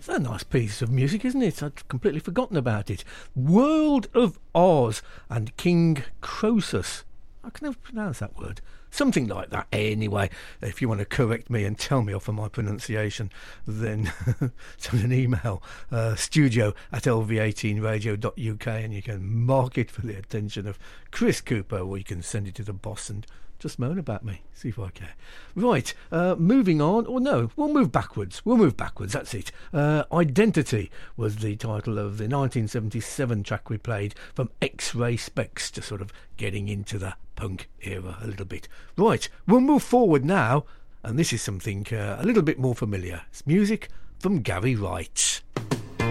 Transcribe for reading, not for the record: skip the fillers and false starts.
That's a nice piece of music, isn't it? I'd completely forgotten about it. World of Oz and King Croesus. I can never pronounce that word. Something like that. Anyway, if you want to correct me and tell me off for my pronunciation, then send an email, studio@lv18radio.uk, and you can mark it for the attention of Chris Cooper, or you can send it to the boss and just moan about me. See if I care. Right, moving on. Or no, we'll move backwards. That's it. Identity was the title of the 1977 track we played from X-Ray Specs, just sort of getting into the punk era a little bit. Right, we'll move forward now, and this is something a little bit more familiar. It's music from Gary Wright.